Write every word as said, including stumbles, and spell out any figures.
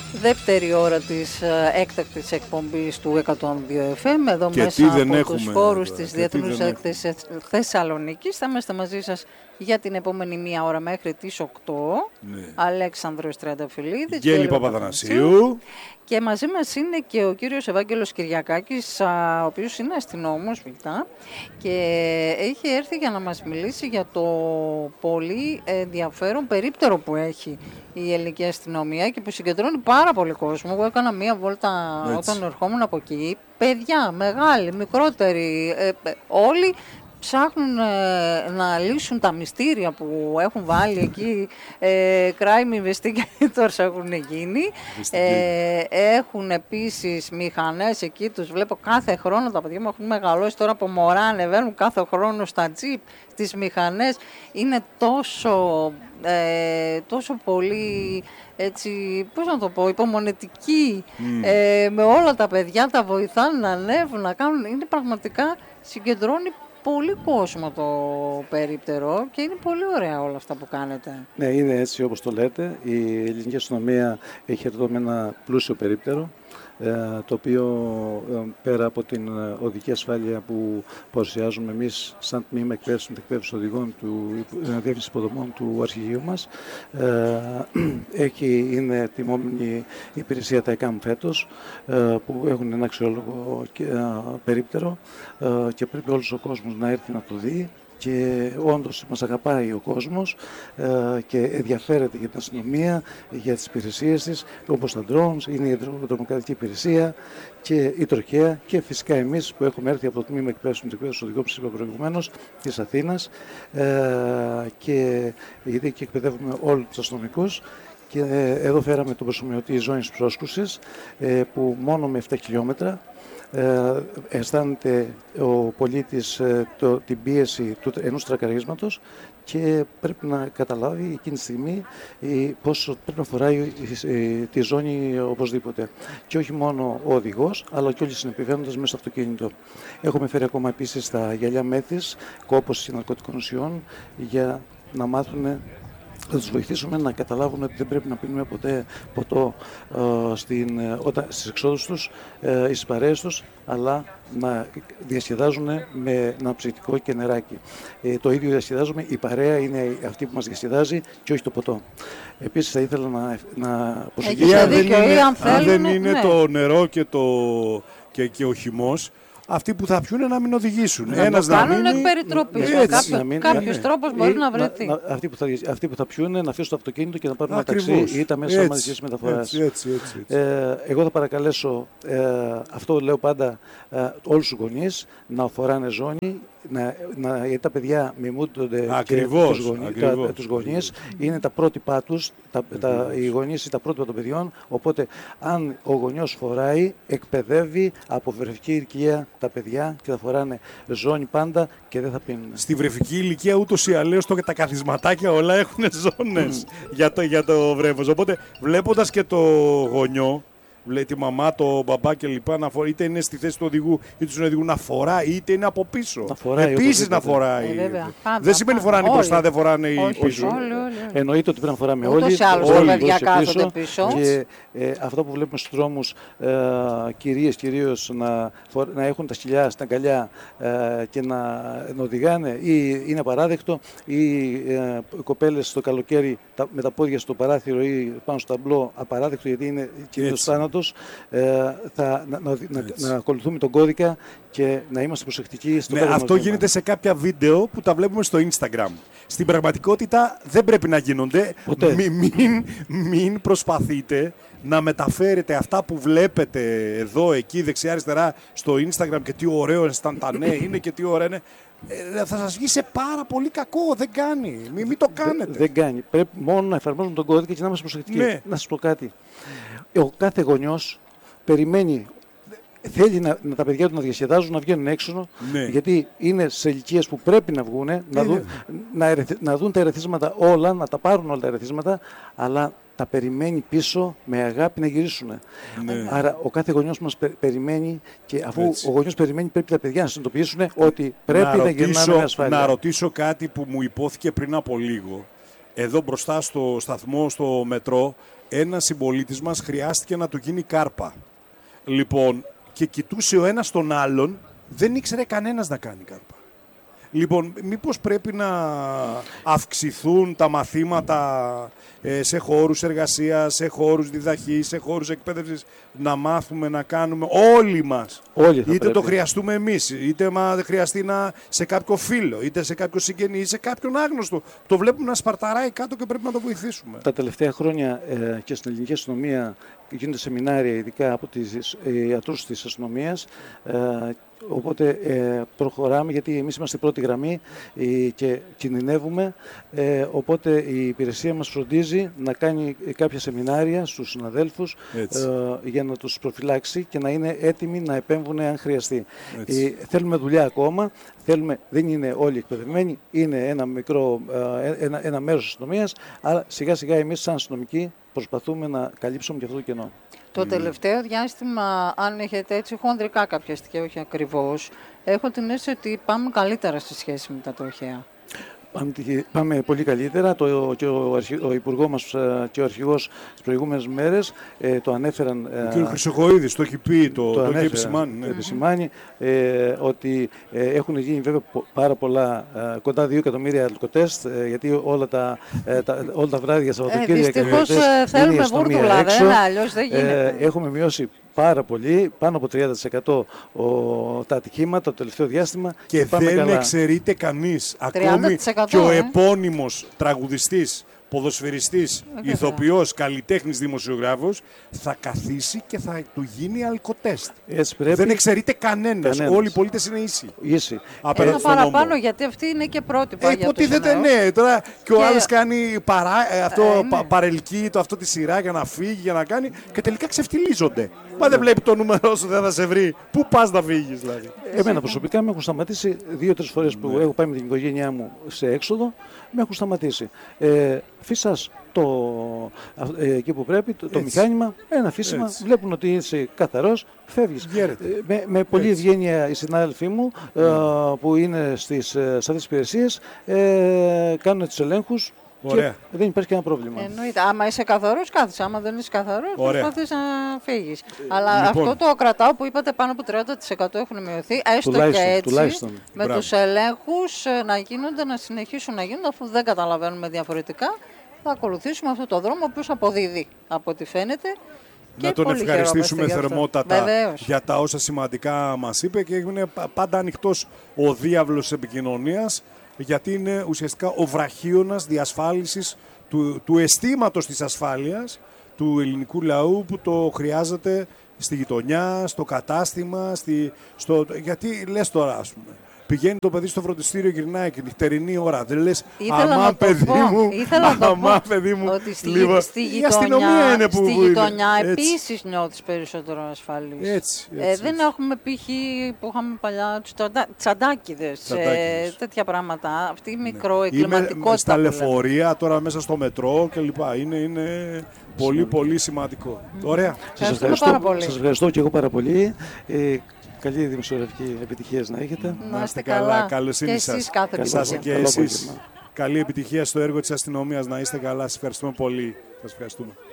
δεύτερη ώρα της έκτακτης εκπομπής του εκατόν δύο εφ εμ, εδώ και μέσα από έχουμε, τους χώρους τώρα, της Διεθνούς Έκθεσης Θεσσαλονίκης. Θα είμαστε μαζί σας για την επόμενη μία ώρα μέχρι τις οκτώ. Ναι. Αλέξανδρος Τριανταφυλλίδης, Γέλη Παπαδανασίου. Και μαζί μας είναι και ο κύριος Ευάγγελος Κυριακάκης, ο οποίος είναι αστυνόμος β' και έχει έρθει για να μας μιλήσει για το πολύ ενδιαφέρον περίπτερο που έχει η ελληνική αστυνομία και που συγκεντρώνει πάρα πολύ κόσμο. Εγώ έκανα μία βόλτα έτσι, όταν ερχόμουν από εκεί. Παιδιά, μεγάλοι, μικρότεροι, ε, ε, όλοι ψάχνουν ε, να λύσουν τα μυστήρια που έχουν βάλει εκεί, ε, crime investigators έχουν γίνει. Ε, έχουν επίσης μηχανές εκεί, τους βλέπω κάθε χρόνο, τα παιδιά μου έχουν μεγαλώσει τώρα από μωρά, ανεβαίνουν κάθε χρόνο στα τζιπ, στις μηχανές. Είναι τόσο, ε, τόσο πολύ, έτσι, πώς να το πω, υπομονετικοί, mm. ε, με όλα τα παιδιά, τα βοηθάνε να ανέβουν, να κάνουν, είναι πραγματικά, συγκεντρώνει πολύ κόσμο το περίπτερο και είναι πολύ ωραία όλα αυτά που κάνετε. Ναι, είναι έτσι όπως το λέτε. Η ελληνική αστυνομία έχει εδώ με ένα πλούσιο περίπτερο, το οποίο πέρα από την οδική ασφάλεια που παρουσιάζουμε εμείς σαν τμήμα εκπαίδευσης των εκπαίδευσης οδηγών του Διεύθυνσης Υποδομών του αρχηγείου μας, έχει, είναι τιμόμενη υπηρεσία τα ΕΚΑΜ φέτος, που έχουν ένα αξιόλογο περίπτερο και πρέπει όλος ο κόσμος να έρθει να το δει. Και όντως μας αγαπάει ο κόσμος ε, και ενδιαφέρεται για την αστυνομία, για τις υπηρεσίες της, όπως τα drones, είναι η δρομοκρατική υπηρεσία και η τροχέα και φυσικά εμείς που έχουμε έρθει από το τμήμα εκπαίδευσης των εκπαίδευσης οδηγών, που είπα προηγουμένως, της Αθήνας, ε, και γιατί εκεί εκπαιδεύουμε όλους τους αστυνομικούς. Και ε, εδώ φέραμε τον προσωμιωτή ζώνης πρόσκρουσης, ε, που μόνο με επτά χιλιόμετρα Ε, αισθάνεται ο πολίτης ε, το, την πίεση του, ενός τρακαρίσματος και πρέπει να καταλάβει εκείνη τη στιγμή ε, πόσο πρέπει να φοράει ε, τη ζώνη οπωσδήποτε. Και όχι μόνο ο οδηγός, αλλά και όλοι οι συνεπιβαίνοντες μέσα στο αυτοκίνητο. Έχουμε φέρει ακόμα επίσης τα γυαλιά μέθης, κόπωση ναρκωτικών ουσιών, για να μάθουν, θα τους βοηθήσουμε να καταλάβουν ότι δεν πρέπει να πίνουμε ποτέ ποτό ε, στην, ε, όταν, στις εξόδους τους ε, ή στις παρέες τους, αλλά να διασκεδάζουν με ένα ψητικό και νεράκι. Ε, το ίδιο διασκεδάζουμε, η παρέα είναι αυτή που μας διασκεδάζει και όχι το ποτό. Επίσης θα ήθελα να, να προσεγγίσω. Αν δεν είναι, αν δεν είναι ναι. το νερό και, το, και, και ο χυμός, αυτοί που θα πιούνε να μην οδηγήσουν. Να Ένας το κάνουν εκ περιτροπής. Κάποιο, κάποιος ναι. τρόπος μπορεί ή, να βρεθεί. Να, να, αυτοί, που θα, αυτοί που θα πιούνε να αφήσουν το αυτοκίνητο και να πάρουν ένα ταξί ή τα μέσα μαζικής μεταφοράς. Έτσι, έτσι, έτσι, έτσι. Ε, εγώ θα παρακαλέσω, ε, αυτό λέω πάντα, ε, όλους τους γονείς να φοράνε ζώνη, να, να, γιατί τα παιδιά μιμούνται και τους γονείς, τα, τους γονείς είναι τα πρότυπά τους, τα, τα, οι γονείς είναι τα πρότυπα των παιδιών, οπότε αν ο γονιός φοράει, εκπαιδεύει από βρεφική ηλικία τα παιδιά και θα φοράνε ζώνη πάντα και δεν θα πίνουν. Στη βρεφική ηλικία ούτως ή άλλως τα καθισματάκια όλα έχουν ζώνες mm. για, το, για το βρέφος, οπότε βλέποντας και το γονιό, λέει τη μαμά, το μπαμπά και λοιπά, να φορά, είτε είναι στη θέση του οδηγού ή του οδηγού να φοράει, είτε είναι από πίσω. Επίσης να φοράει. Ε, βέβαια, πάντα, δεν σημαίνει φοράνε οι μπροστά, δεν φοράνε οι πίσω. Όλοι, όλοι. Εννοείται ότι πρέπει να φοράμε όλοι. Ούτως ή άλλως τα παιδιά κάθονται πίσω. Και ε, αυτό που βλέπουμε στους δρόμους, ε, κυρίες κυρίως να, να έχουν τα σκυλιά στην αγκαλιά ε, και να, να οδηγάνε, ή είναι απαράδεκτο, ή ε, κοπέλες στο καλοκαίρι τα, με τα πόδια στο παράθυρο ή πάνω στο ταμπλό, απαράδεκτο γιατί είναι κυρίως θάνατος. Ε, θα, να, να, να, να ακολουθούμε τον κώδικα και να είμαστε προσεκτικοί στο ναι, αυτό γίνεται σε κάποια βίντεο που τα βλέπουμε στο Instagram. Στην πραγματικότητα δεν πρέπει να γίνονται. Μην, μην, μην προσπαθείτε να μεταφέρετε αυτά που βλέπετε εδώ, εκεί, δεξιά, αριστερά στο Instagram και τι ωραίο αισθαντανέ είναι και τι ωραία είναι. Ε, θα σας βγει σε πάρα πολύ κακό. Δεν κάνει. Μην, μην το κάνετε. Δεν, δεν κάνει. Πρέπει μόνο να εφαρμόζουμε τον κώδικα και να είμαστε προσεκτικοί. Ναι. Να σας πω κάτι. Ο κάθε γονιός περιμένει, θέλει να, να τα παιδιά του να διασκεδάζουν, να βγαίνουν έξω, ναι. γιατί είναι σε ηλικίες που πρέπει να βγουν, ναι, να, δουν, να, να δουν τα ερεθίσματα όλα, να τα πάρουν όλα τα ερεθίσματα, αλλά τα περιμένει πίσω με αγάπη να γυρίσουν. Ναι. Άρα ο κάθε γονιός μας πε, περιμένει και αφού έτσι. Ο γονιός περιμένει πρέπει τα παιδιά να συνειδητοποιήσουν ότι πρέπει να, να γυρνάνε με ασφάλεια. Να ρωτήσω κάτι που μου υπόθηκε πριν από λίγο. Εδώ μπροστά στο σταθμό, στο μετρό, ένας συμπολίτης μας χρειάστηκε να του γίνει κάρπα. Λοιπόν, και κοιτούσε ο ένας τον άλλον, δεν ήξερε κανένας να κάνει κάρπα. Λοιπόν, μήπως πρέπει να αυξηθούν τα μαθήματα ε, σε χώρους εργασίας, σε χώρους διδαχής, σε χώρους εκπαίδευσης, να μάθουμε να κάνουμε όλοι μας. Όλοι είτε πρέπει. το χρειαστούμε εμείς, είτε μα χρειαστεί να, σε κάποιο φίλο, είτε σε κάποιο συγγενή, ή σε κάποιον άγνωστο. Το βλέπουμε να σπαρταράει κάτω και πρέπει να το βοηθήσουμε. Τα τελευταία χρόνια ε, και στην ελληνική αστυνομία γίνονται σεμινάρια, ειδικά από τις ε, ιατρούς της αστυνομίας. Ε, Οπότε ε, προχωράμε, γιατί εμείς είμαστε η πρώτη γραμμή ε, και κινδυνεύουμε. Ε, οπότε η υπηρεσία μας φροντίζει να κάνει κάποια σεμινάρια στους συναδέλφους ε, για να τους προφυλάξει και να είναι έτοιμοι να επέμβουν αν χρειαστεί. Ε, θέλουμε δουλειά ακόμα. Θέλουμε, δεν είναι όλοι εκπαιδευμένοι, είναι ένα μικρό, ε, ένα, ένα μέρος της αστυνομίας, αλλά σιγά σιγά εμείς σαν αστυνομικοί προσπαθούμε να καλύψουμε και αυτό το κενό. Το τελευταίο διάστημα, αν έχετε έτσι χονδρικά κάποια στοιχεία, όχι ακριβώς, έχω την αίσθηση ότι πάμε καλύτερα στη σχέση με τα τροχαία. Πάμε, πάμε πολύ καλύτερα. Το, και ο, ο Υπουργός μας και ο Αρχηγός τις προηγούμενες μέρες ε, το ανέφεραν. Ο κ. Χρυσοχοΐδης το έχει πει, το, το, το έχει επισημάνει. Ναι. επισημάνει ε, ότι ε, έχουν γίνει βέβαια πάρα πολλά, ε, κοντά δύο εκατομμύρια αλκοτέστ, ε, γιατί όλα τα, ε, τα, όλα τα βράδια Σαββατοκύριακα ε, δυστυχώς ε, θέλουμε βούρτουλα, δεν, αλλιώς δεν γίνεται. Ε, έχουμε μειώσει πάρα πολύ, πάνω από τριάντα τοις εκατό ο, τα ατυχήματα το τελευταίο διάστημα. Και, και δεν καλά. εξαιρείται κανείς. Ακόμη και ο ε. επώνυμος τραγουδιστής, ποδοσφαιριστής, ε, ηθοποιός, καλλιτέχνης, δημοσιογράφος θα καθίσει και θα του γίνει αλκοτέστ. Δεν εξαιρείται κανένας. κανένας. Όλοι οι πολίτες είναι ίσοι. Ίσοι. Ένα παραπάνω, γιατί αυτή είναι και πρότυπα ε, για υποτίθεται, ναι. Τώρα και, και ο άλλος κάνει παρά, ε, αυτό, ε, ναι. παρελκύει το αυτό τη σειρά για να φύγει, για να κάνει και τελικά ξεφτιλίζονται. Μα δεν βλέπει το νούμερο σου, δεν θα σε βρει. Πού πας να φύγεις, δηλαδή. Εμένα προσωπικά με έχουν σταματήσει δύο-τρεις φορές που ναι. έχω πάει με την οικογένειά μου σε έξοδο, με έχουν σταματήσει. Ε, φύσας το, ε, εκεί που πρέπει, το, το μηχάνημα, ένα φύσιμα, έτσι. Βλέπουν ότι είσαι καθαρός, φεύγεις. Ε, με, με πολλή ευγένεια οι συνάδελφοί μου ε, που είναι στις, σε αυτές τις υπηρεσίες ε, κάνουν τους ελέγχους. Ωραία. Δεν υπάρχει κανένα πρόβλημα. Εννοείται. Άμα είσαι καθαρός, κάθεσαι. Άμα δεν είσαι καθαρός, προσπαθείς να φύγεις. Αλλά λοιπόν, αυτό το κρατάω που είπατε, πάνω από τριάντα τοις εκατό έχουν μειωθεί. Έστω και έτσι, τουλάχιστον. Με Μπράβο. τους ελέγχους να γίνονται, να συνεχίσουν να γίνονται, αφού δεν καταλαβαίνουμε διαφορετικά. Θα ακολουθήσουμε αυτό το δρόμο, ο οποίος αποδίδει από ό,τι φαίνεται. Να τον ευχαριστήσουμε θερμότατα για τα όσα σημαντικά μας είπε και είναι πάντα ανοιχτός ο διάβλος επικοινωνίας, γιατί είναι ουσιαστικά ο βραχίωνας διασφάλισης του, του αισθήματος της ασφάλειας του ελληνικού λαού που το χρειάζεται στη γειτονιά, στο κατάστημα, στη, στο, γιατί λες τώρα ας πούμε. Πηγαίνει το παιδί στο φροντιστήριο, γυρνάει και νυχτερινή ώρα. Δεν λες, αμά παιδί μου, αμά παιδί μου. Ότι στη, λίγο, στη γειτονιά, είναι που στη γειτονιά επίσης νιώθεις περισσότερο ασφαλής. Έτσι, έτσι, ε, έτσι. Δεν έχουμε π.χ. που είχαμε παλιά τσαντάκιδες, ε, τέτοια πράγματα. Αυτή η μικροεγκληματικότητα. Στα λεωφορεία, τώρα μέσα στο μετρό κλπ. Είναι, είναι πολύ πολύ σημαντικό. Mm. Ωραία. Σας ευχαριστώ, σας ευχαριστώ και εγώ πάρα πολύ. Ε, Καλή δημοσιογραφική επιτυχία να έχετε. Να είστε καλά. Καλοσύνη σας. Σας και εσείς. Καλή επιτυχία στο έργο της αστυνομίας. Να είστε καλά. Σας ευχαριστούμε πολύ. Σας ευχαριστούμε.